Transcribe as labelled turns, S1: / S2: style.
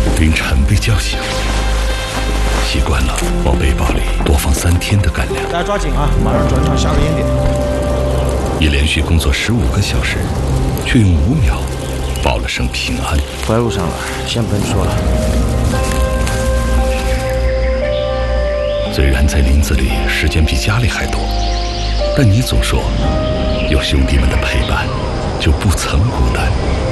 S1: 凌晨被叫醒，习惯了往背包里多放3天的干粮。
S2: 大家抓紧啊，马上转场下个烟点。
S1: 已连续工作15个小时，却用5秒报了声平安。
S2: 回路上了，先不跟你说了。
S1: 虽然在林子里时间比家里还多，但你总说有兄弟们的陪伴，就不曾孤单。